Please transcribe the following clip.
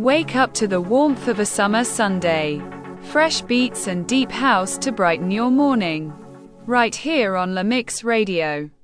Wake up to the warmth of a summer Sunday. Fresh beats and deep house to brighten your morning. Right here on La Mix Radio.